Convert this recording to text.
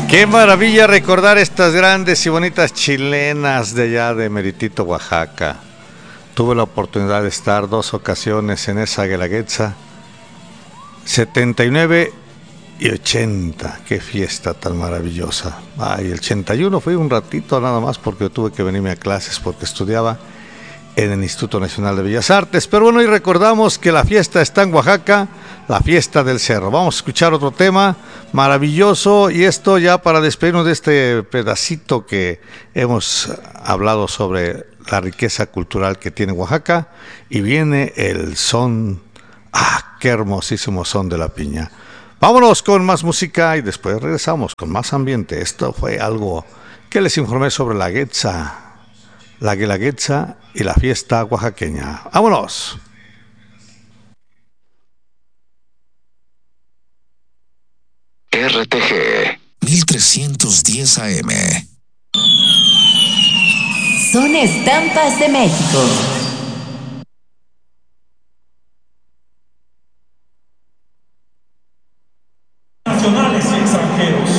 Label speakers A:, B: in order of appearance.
A: Qué maravilla recordar estas grandes y bonitas chilenas de allá de Meritito, Oaxaca. Tuve la oportunidad de estar 2 ocasiones en esa Guelaguetza, 79 y 80. Qué fiesta tan maravillosa. Ay, el 81 fui un ratito nada más porque tuve que venirme a clases porque estudiaba en el Instituto Nacional de Bellas Artes. Pero bueno, y recordamos que la fiesta está en Oaxaca, la fiesta del cerro. Vamos a escuchar otro tema maravilloso, y esto ya para despedirnos de este pedacito que hemos hablado sobre la riqueza cultural que tiene Oaxaca, y viene el son, qué hermosísimo son de la piña. Vámonos con más música y después regresamos con más ambiente. Esto fue algo que les informé sobre la Guetza, la Guelaguetza y la fiesta oaxaqueña. ¡Vámonos!
B: RTG 1310 AM.
C: Son estampas de México.
D: Nacionales y extranjeros.